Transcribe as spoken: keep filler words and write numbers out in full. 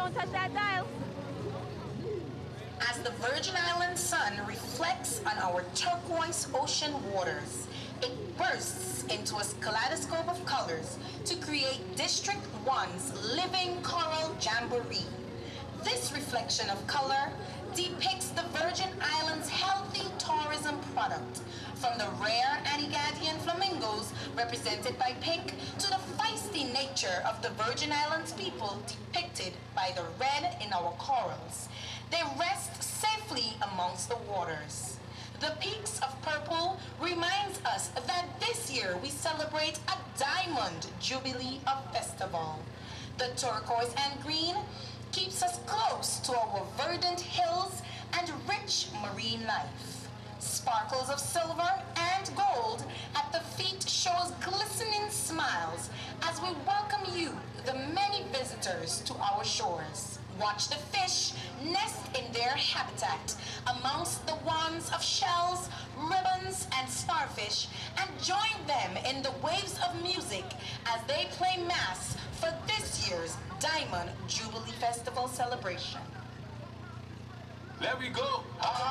don't touch that dial. As the Virgin Islands sun reflects on our turquoise ocean waters, it bursts into a kaleidoscope of colors to create District one's Living Coral Jamboree. This reflection of color depicts the Virgin Islands' healthy tourism product, from the rare Antigadian flamingos represented by pink to the feisty nature of the Virgin Islands people depicted by the red in our corals. They rest safely amongst the waters. The peaks of purple reminds us that this year we celebrate a diamond jubilee of festival. The turquoise and green keeps us close to our verdant hills and rich marine life. Sparkles of silver and gold at the feet show us glistening smiles as we welcome you, the many visitors, to our shores. Watch the fish nest in their habitat amongst the wands of shells, ribbons, and starfish, and join them in the waves of music as they play mass for this year's Diamond Jubilee Festival celebration. There we go.